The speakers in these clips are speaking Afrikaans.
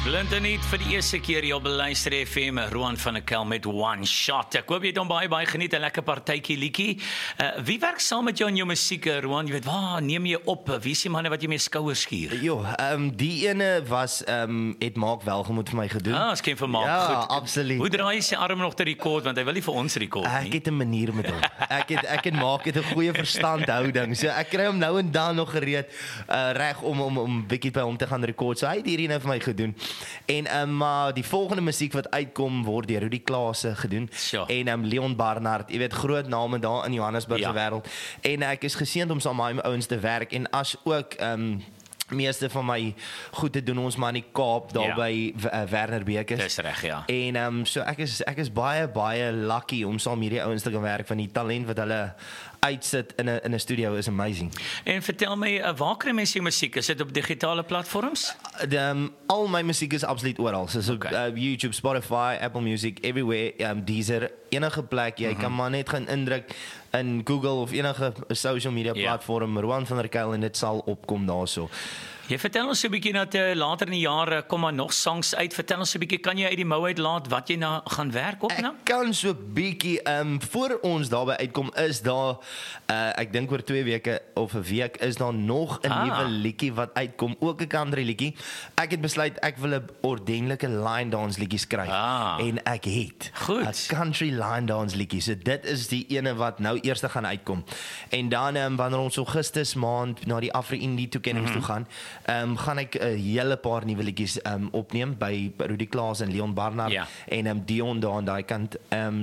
Blind en niet vir die eerste keer hier op Luister FM, Roan van der Kel met One Shot. Ek hoop jy het hom baie geniet, 'n lekker partytjie liedjie. Wie werk saam met jou in jou musiek, Roan? Jy weet, waar neem jy op? Wie is die manne wat jy mee skouers skuur? Die ene was, het Mark Welgemoed vir my gedoen. Is ken vir Mark. Ja, Goed. absoluut. Hoe draai jy sy arm nog te rekord, want hy wil nie vir ons rekord nie. Ek het 'n manier met hom. Ek en Mark het 'n goeie verstandhouding. So ek kry hom nou en dan nog gereed reg om bietjie by hom te gaan rekord. So hy het hierdie nou vir my gedoen. En maar die volgende musiek wat uitkom word deur Rudy Klase gedoen. Sure. En Leon Barnard, jy weet, groot name daar in Johannesburg se wêreld. En ek is geseënd om saam met my ouens te werk en as ook meeste van my goed te doen ons maar in die Kaap daar by Werner Bekes. Dis reg, ja. En so ek is baie lucky om saam hierdie ouens te kan werk, van die talent wat hulle uitsit in 'n studio is amazing. En vertel my, waar kry mense jou musiek? Is dit op digitale platforms? Al my musiek is absoluut oral. So op YouTube, Spotify, Apple Music, everywhere, Deezer, enige plek. Jy kan maar net gaan indruk in Google of enige social media platform, Roan van der Kel, en dit sal opkom daarso. Jy vertel ons so 'n bietjie dat later in die jaar kom maar nog songs uit. Vertel ons so 'n bietjie, kan jy uit die mou uit laat wat jy nou gaan werk op nou? Ek kan so 'n bietjie voor ons daarby uitkom is daar ek dink oor 2 weke of 'n week is daar nog 'n nuwe liedjie wat uitkom, ook 'n country liedjie. Ek het besluit ek wil 'n ordentlike line dance liedjie skryf en ek het 'n country line dance liedjie. So dit is die ene wat nou eers gaan uitkom. En dan wanneer ons Augustus maand na die Afro-Indie toekennings toe gaan ek 'n hele paar nuwe liedjies opneem by Rudy Klase en Leon Barnard en Dion daar aan daai kant.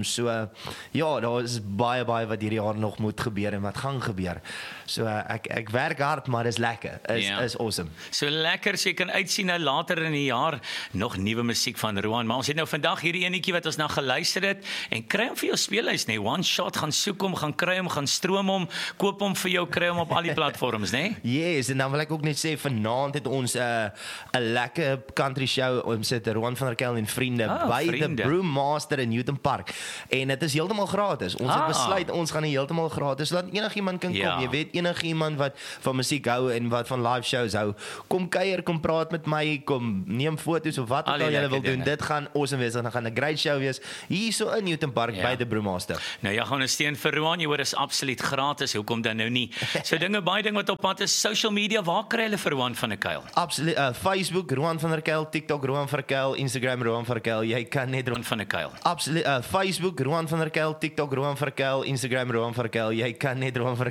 Daar is baie wat hierdie jaar nog moet gebeur en wat gaan gebeur. So ek werk hard, maar dis lekker. Is awesome. So lekker, so jy kan uitsien nou later in die jaar nog nuwe musiek van Roan. Maar ons het nou vandag hierdie enetjie wat ons nou geluister het en kry hom vir jou speellys, nee. One Shot, gaan soek hom, gaan kry hom, gaan stroom hom, koop hom vir jou, kry hom op al die platforms, nee. Yes, en dan wil ek ook net sê vanaand het ons 'n lekker country show ons sit Roan van der Kel en vriende by the Brewmaster in Newton Park. En dit is heeltemal gratis. Ons het besluit ons gaan heeltemal gratis laat enigiemand kan kom. Jy weet, enigiemand wat van musiek hou en wat van live shows hou, kom kuier, kom praat met my, kom neem foto's of wat ook al jy wil doen. Dit gaan awesome wees. Dit gaan 'n great show wees hier so in Newton Park by the Brewmaster. Nou ja, gaan 'n steen vir Roan. Jy hoor, is absoluut gratis. Hoekom dan nou nie? So baie dinge wat op pad is. Social media, waar kry hulle vir Roan van der Kel? Absoluut. Facebook Roan van der Kel, TikTok Roan van der Kel, Instagram Roan van der Kel. Jy kan net Roan van der Kel. Absoluut. Facebook Roan van der Kel, TikTok Roan van der Kel, Instagram Roan van der Kel. Jy kan net Roan van der